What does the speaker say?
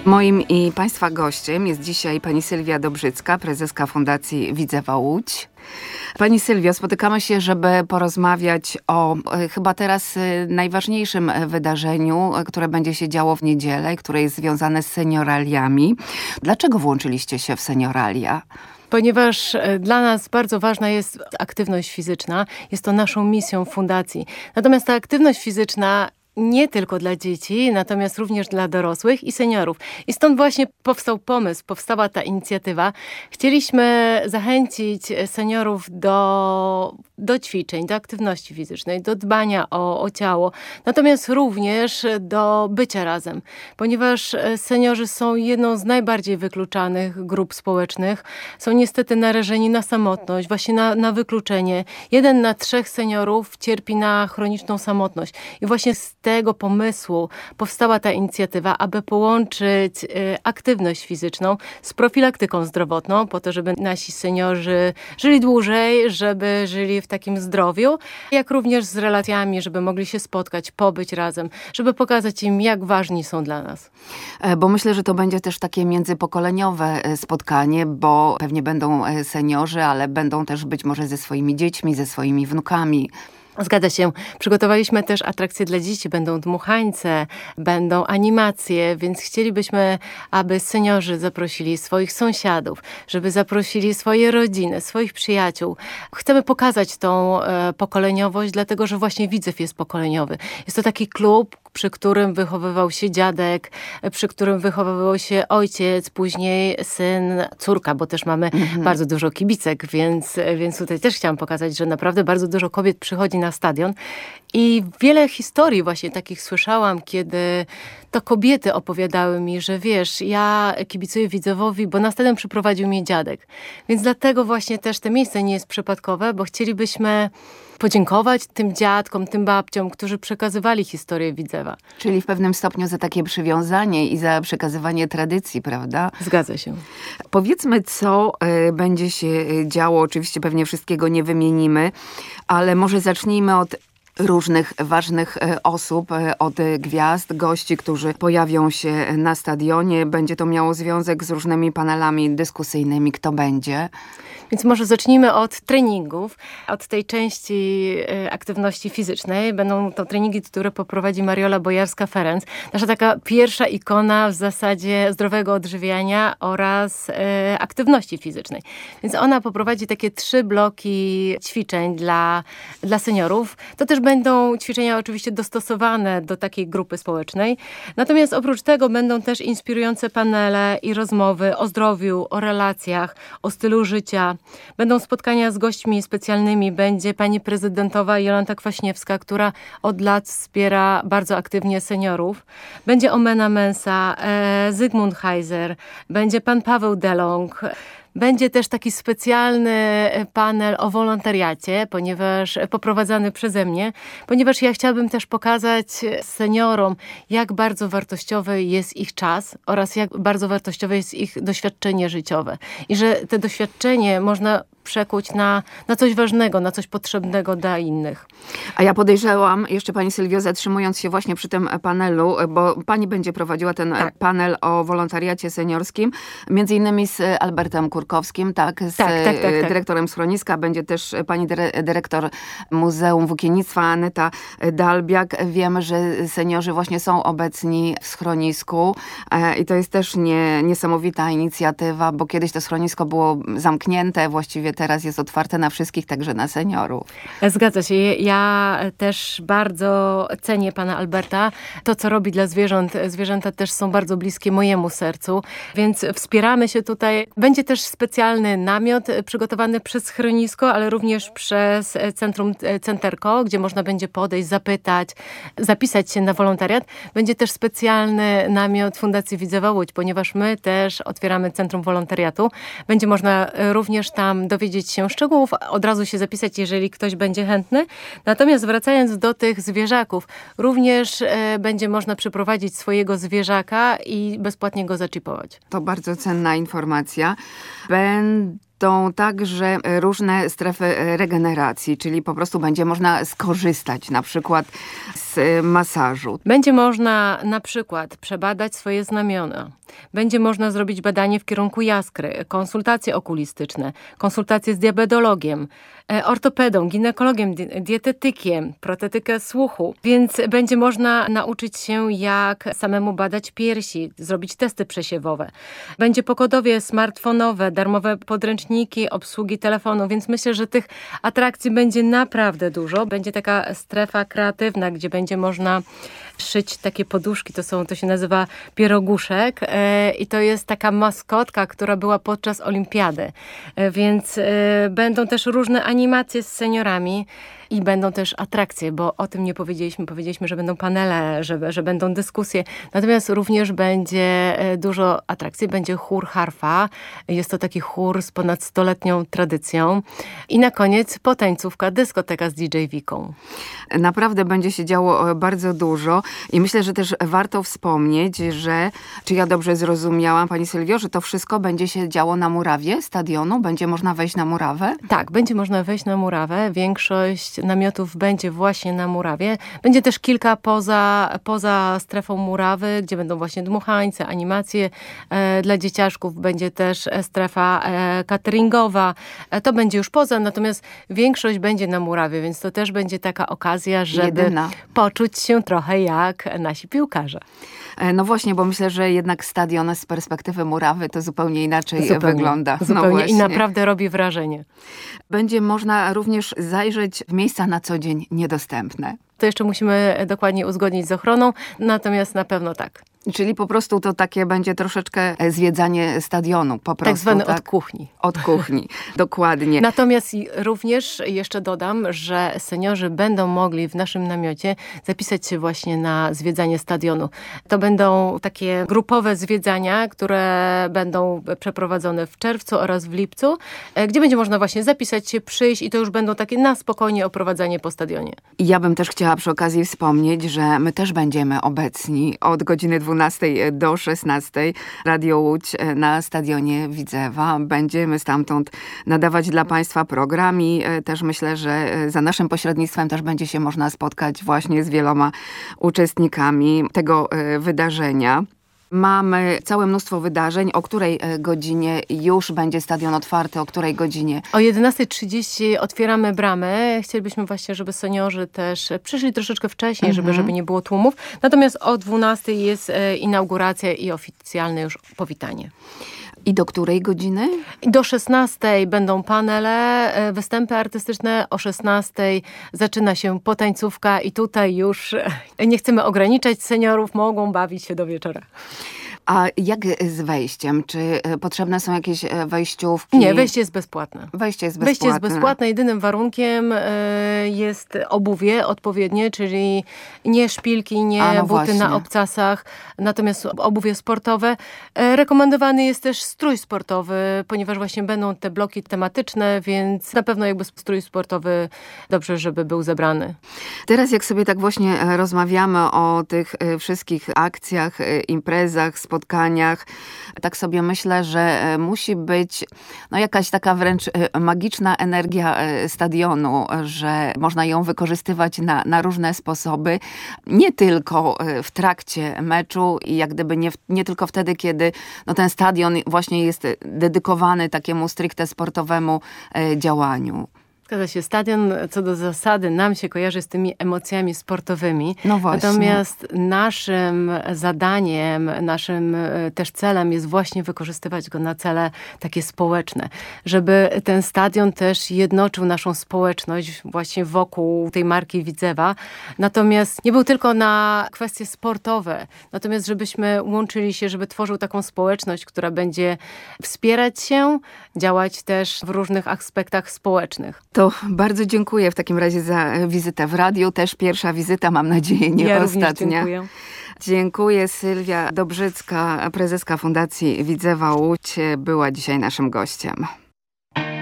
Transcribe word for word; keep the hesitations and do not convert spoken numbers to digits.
Moim i Państwa gościem jest dzisiaj pani Sylwia Dobrzycka, prezeska Fundacji Widzewa Łódź. Pani Sylwio, spotykamy się, żeby porozmawiać o e, chyba teraz e, najważniejszym wydarzeniu, e, które będzie się działo w niedzielę, które jest związane z senioraliami. Dlaczego włączyliście się w senioralia? Ponieważ dla nas bardzo ważna jest aktywność fizyczna. Jest to naszą misją fundacji. Natomiast ta aktywność fizyczna nie tylko dla dzieci, natomiast również dla dorosłych i seniorów. I stąd właśnie powstał pomysł, powstała ta inicjatywa. Chcieliśmy zachęcić seniorów do, do ćwiczeń, do aktywności fizycznej, do dbania o, o ciało, natomiast również do bycia razem, ponieważ seniorzy są jedną z najbardziej wykluczanych grup społecznych. Są niestety narażeni na samotność, właśnie na, na wykluczenie. Jeden na trzech seniorów cierpi na chroniczną samotność. I właśnie z tego pomysłu powstała ta inicjatywa, aby połączyć y, aktywność fizyczną z profilaktyką zdrowotną, po to, żeby nasi seniorzy żyli dłużej, żeby żyli w takim zdrowiu, jak również z relacjami, żeby mogli się spotkać, pobyć razem, żeby pokazać im, jak ważni są dla nas. Bo myślę, że to będzie też takie międzypokoleniowe spotkanie, bo pewnie będą seniorzy, ale będą też być może ze swoimi dziećmi, ze swoimi wnukami. Zgadza się. Przygotowaliśmy też atrakcje dla dzieci. Będą dmuchańce, będą animacje, więc chcielibyśmy, aby seniorzy zaprosili swoich sąsiadów, żeby zaprosili swoje rodziny, swoich przyjaciół. Chcemy pokazać tą e, pokoleniowość, dlatego że właśnie Widzew jest pokoleniowy. Jest to taki klub, przy którym wychowywał się dziadek, przy którym wychowywał się ojciec, później syn, córka, bo też mamy mhm. bardzo dużo kibicek, więc, więc tutaj też chciałam pokazać, że naprawdę bardzo dużo kobiet przychodzi na stadion. I wiele historii właśnie takich słyszałam, kiedy to kobiety opowiadały mi, że wiesz, ja kibicuję Widzewowi, bo na stadion przyprowadził mnie dziadek. Więc dlatego właśnie też to miejsce nie jest przypadkowe, bo chcielibyśmy podziękować tym dziadkom, tym babciom, którzy przekazywali historię Widzewa. Czyli w pewnym stopniu za takie przywiązanie i za przekazywanie tradycji, prawda? Zgadza się. Powiedzmy, co y, będzie się działo. Oczywiście pewnie wszystkiego nie wymienimy, ale może zacznijmy od różnych ważnych osób, od gwiazd, gości, którzy pojawią się na stadionie. Będzie to miało związek z różnymi panelami dyskusyjnymi. Kto będzie? Więc może zacznijmy od treningów, od tej części aktywności fizycznej. Będą to treningi, które poprowadzi Mariola Bojarska-Ferenc. Nasza taka pierwsza ikona w zasadzie zdrowego odżywiania oraz e, aktywności fizycznej. Więc ona poprowadzi takie trzy bloki ćwiczeń dla, dla seniorów. To też będą ćwiczenia oczywiście dostosowane do takiej grupy społecznej. Natomiast oprócz tego będą też inspirujące panele i rozmowy o zdrowiu, o relacjach, o stylu życia. Będą spotkania z gośćmi specjalnymi. Będzie pani prezydentowa Jolanta Kwaśniewska, która od lat wspiera bardzo aktywnie seniorów. Będzie Omena Mensa, e, Zygmunt Heiser, będzie pan Paweł Delong. Będzie też taki specjalny panel o wolontariacie, ponieważ poprowadzany przeze mnie, ponieważ ja chciałabym też pokazać seniorom, jak bardzo wartościowy jest ich czas oraz jak bardzo wartościowe jest ich doświadczenie życiowe. I że te doświadczenie można przekuć na, na coś ważnego, na coś potrzebnego dla innych. A ja podejrzewam, jeszcze pani Sylwio, zatrzymując się właśnie przy tym panelu, bo pani będzie prowadziła ten tak. panel o wolontariacie seniorskim, między innymi z Albertem Kurkowskim, tak, z tak, tak, tak, tak. dyrektorem schroniska. Będzie też pani dyrektor Muzeum Włókiennictwa Aneta Dalbiak. Wiemy, że seniorzy właśnie są obecni w schronisku i to jest też nie, niesamowita inicjatywa, bo kiedyś to schronisko było zamknięte, właściwie teraz jest otwarte na wszystkich, także na seniorów. Zgadza się. Ja też bardzo cenię pana Alberta. To, co robi dla zwierząt. Zwierzęta też są bardzo bliskie mojemu sercu, więc wspieramy się tutaj. Będzie też specjalny namiot przygotowany przez schronisko, ale również przez Centrum Centerko, gdzie można będzie podejść, zapytać, zapisać się na wolontariat. Będzie też specjalny namiot Fundacji Widzewa Łódź, ponieważ my też otwieramy Centrum Wolontariatu. Będzie można również tam dowiedzieć się szczegółów, od razu się zapisać, jeżeli ktoś będzie chętny. Natomiast wracając do tych zwierzaków, również e, będzie można przyprowadzić swojego zwierzaka i bezpłatnie go zaczipować. To bardzo cenna informacja. Będą Będą także różne strefy regeneracji, czyli po prostu będzie można skorzystać na przykład z masażu. Będzie można na przykład przebadać swoje znamiona. Będzie można zrobić badanie w kierunku jaskry, konsultacje okulistyczne, konsultacje z diabetologiem, ortopedą, ginekologiem, dietetykiem, protetykę słuchu. Więc będzie można nauczyć się, jak samemu badać piersi, zrobić testy przesiewowe. Będzie pogodowie smartfonowe, darmowe podręczniki, obsługi telefonu, więc myślę, że tych atrakcji będzie naprawdę dużo. Będzie taka strefa kreatywna, gdzie będzie można szyć takie poduszki, to są, to się nazywa pieroguszek e, i to jest taka maskotka, która była podczas olimpiady, e, więc e, będą też różne animacje z seniorami i będą też atrakcje, bo o tym nie powiedzieliśmy. Powiedzieliśmy, że będą panele, że, że będą dyskusje. Natomiast również będzie dużo atrakcji. Będzie chór harfa. Jest to taki chór z ponad stuletnią tradycją. I na koniec potańcówka, dyskoteka z D J Wiką. Naprawdę będzie się działo bardzo dużo i myślę, że też warto wspomnieć, że, czy ja dobrze zrozumiałam, pani Sylwio, że to wszystko będzie się działo na murawie stadionu? Będzie można wejść na murawę? Tak, będzie można wejść na murawę. Większość namiotów będzie właśnie na murawie. Będzie też kilka poza, poza strefą murawy, gdzie będą właśnie dmuchańce, animacje e, dla dzieciaczków. Będzie też strefa e, cateringowa. E, to będzie już poza, natomiast większość będzie na murawie, więc to też będzie taka okazja, żeby Jedyna. poczuć się trochę jak nasi piłkarze. No właśnie, bo myślę, że jednak stadion z perspektywy murawy to zupełnie inaczej Zupełnie, wygląda. Zupełnie no i naprawdę robi wrażenie. Będzie można również zajrzeć w miejsca na co dzień niedostępne. To jeszcze musimy dokładnie uzgodnić z ochroną, natomiast na pewno tak. Czyli po prostu to takie będzie troszeczkę zwiedzanie stadionu. Po prostu, tak zwane tak? od kuchni. Od kuchni, dokładnie. Natomiast również jeszcze dodam, że seniorzy będą mogli w naszym namiocie zapisać się właśnie na zwiedzanie stadionu. To będą takie grupowe zwiedzania, które będą przeprowadzone w czerwcu oraz w lipcu, gdzie będzie można właśnie zapisać się, przyjść i to już będą takie na spokojnie oprowadzanie po stadionie. I ja bym też chciała przy okazji wspomnieć, że my też będziemy obecni od godziny dwunastej do szesnastej. Radio Łódź na stadionie Widzewa. Będziemy stamtąd nadawać dla Państwa program i też myślę, że za naszym pośrednictwem też będzie się można spotkać właśnie z wieloma uczestnikami tego wydarzenia. Mamy całe mnóstwo wydarzeń. O której godzinie już będzie stadion otwarty? O której godzinie? O jedenastej trzydzieści otwieramy bramy. Chcielibyśmy właśnie, żeby seniorzy też przyszli troszeczkę wcześniej, mhm. żeby, żeby nie było tłumów. Natomiast o dwunastej jest inauguracja i oficjalne już powitanie. I do której godziny? Do szesnastej będą panele, występy artystyczne. O szesnastej zaczyna się potańcówka i tutaj już nie chcemy ograniczać. Seniorów mogą bawić się do wieczora. A jak z wejściem? Czy potrzebne są jakieś wejściówki? Nie, wejście jest bezpłatne. Wejście jest bezpłatne. Wejście jest bezpłatne. Jedynym warunkiem jest obuwie odpowiednie, czyli nie szpilki, nie A, no buty właśnie. na obcasach, natomiast obuwie sportowe. Rekomendowany jest też strój sportowy, ponieważ właśnie będą te bloki tematyczne, więc na pewno jakby strój sportowy dobrze, żeby był zebrany. Teraz jak sobie tak właśnie rozmawiamy o tych wszystkich akcjach, imprezach, spotkaniach, tak sobie myślę, że musi być no jakaś taka wręcz magiczna energia stadionu, że można ją wykorzystywać na, na różne sposoby. Nie tylko w trakcie meczu i jak gdyby nie, nie tylko wtedy, kiedy no ten stadion właśnie jest dedykowany takiemu stricte sportowemu działaniu. Zgadza się, stadion co do zasady nam się kojarzy z tymi emocjami sportowymi. No właśnie. Natomiast naszym zadaniem, naszym też celem jest właśnie wykorzystywać go na cele takie społeczne. Żeby ten stadion też jednoczył naszą społeczność właśnie wokół tej marki Widzewa. Natomiast nie był tylko na kwestie sportowe. Natomiast żebyśmy łączyli się, żeby tworzył taką społeczność, która będzie wspierać się, działać też w różnych aspektach społecznych. To bardzo dziękuję w takim razie za wizytę w radiu. Też pierwsza wizyta, mam nadzieję, nie ja ostatnia. Dziękuję. Dziękuję. Sylwia Dobrzycka, prezeska Fundacji Widzewa Łódź, była dzisiaj naszym gościem.